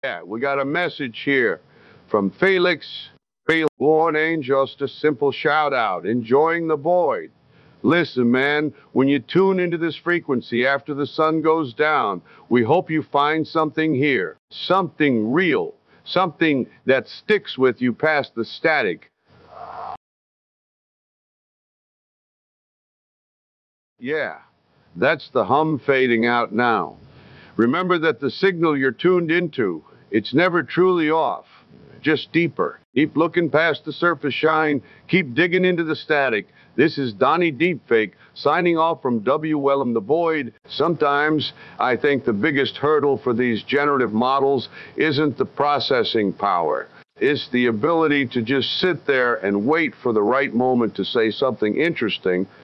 Yeah, we got a message here from Felix. Warning, just a simple shout out. Enjoying the void. Listen, man, when you tune into this frequency after the sun goes down, we hope you find something here. Something real. Something that sticks with you past the static. Yeah, that's the hum fading out now. Remember that the signal you're tuned into, it's never truly off, just deeper. Keep looking past the surface shine, keep digging into the static. This is Donnie Deepfake signing off from W. Wellham the Void. Sometimes I think the biggest hurdle for these generative models isn't the processing power. It's the ability to just sit there and wait for the right moment to say something interesting